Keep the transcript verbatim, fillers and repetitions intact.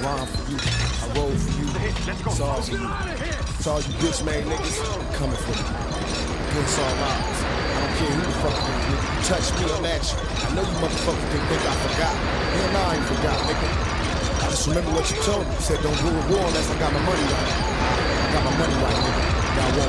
rhyme for you, I roll for you, it's all for you. It's all you bitch made niggas coming for you. It's all ours. I don't care who the fuck you think, nigga. You touch me, I'm at you. I know you motherfuckers didn't think I forgot. Hell no, I ain't forgot, nigga. I just remember what you told me. You said don't go to war unless I got my money right. I got my money right, nigga. Now I won't